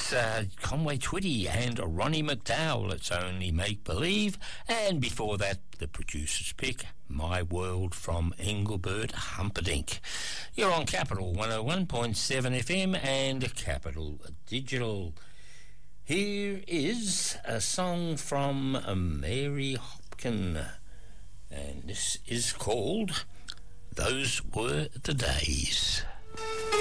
Yes, Conway Twitty and Ronnie McDowell, It's Only Make Believe, and before that, the producer's pick, My World from Engelbert Humperdinck. You're on Capital 101.7 FM and Capital Digital. Here is a song from Mary Hopkin, and this is called Those Were the Days.